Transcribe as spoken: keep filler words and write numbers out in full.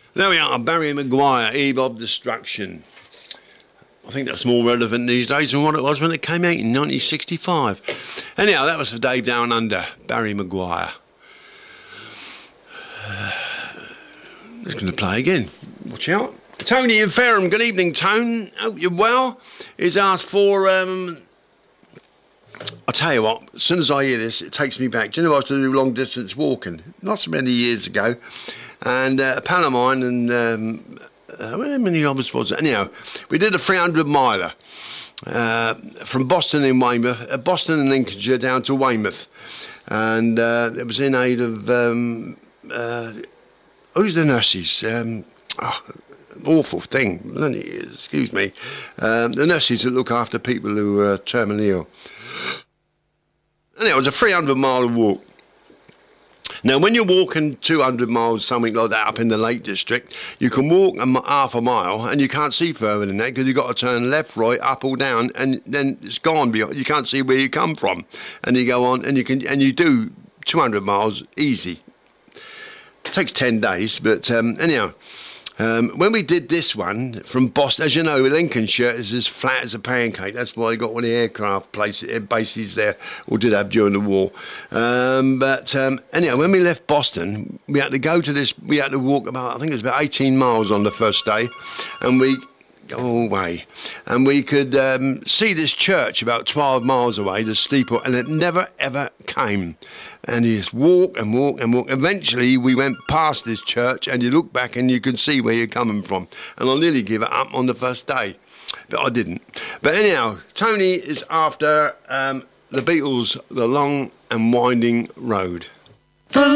There we are, Barry Maguire, Eve of Destruction. I think that's more relevant these days than what it was when it came out in nineteen sixty-five. Anyhow, that was for Dave Down Under, Barry Maguire. Uh, just going to play again. Watch out. Tony in Fareham, good evening, Tone. Hope you're well. He's asked for... Um, I'll tell you what, as soon as I hear this, it takes me back. Do you know I used to do long distance walking? Not so many years ago. And uh, a pal of mine, and um, uh, how many of us was it? Anyhow, we did a three hundred miler uh, from Boston in Weymouth, uh, Boston and Lincolnshire down to Weymouth. And uh, it was in aid of, um, uh, who's the nurses? Um, oh, awful thing, excuse me. Um, the nurses that look after people who are terminally ill. And it was a three hundred mile walk. Now, when you're walking two hundred miles, something like that, up in the Lake District, you can walk a m- half a mile and you can't see further than that because you've got to turn left, right, up or down, and then it's gone beyond. You can't see where you come from, and you go on and you can and you do two hundred miles easy. It takes ten days, but um, anyhow. Um, when we did this one from Boston, as you know, Lincolnshire is as flat as a pancake. That's why they got all the aircraft places, bases there, or did have during the war. Um, but um, anyhow, when we left Boston, we had to go to this. We had to walk about, I think it was about eighteen miles on the first day, and we go away, and we could um, see this church about twelve miles away, the steeple, and it never ever came. And you just walk and walk and walk. Eventually, we went past this church, and you look back and you can see where you're coming from. And I nearly gave it up on the first day, but I didn't. But anyhow, Tony is after um, the Beatles, The Long and Winding Road.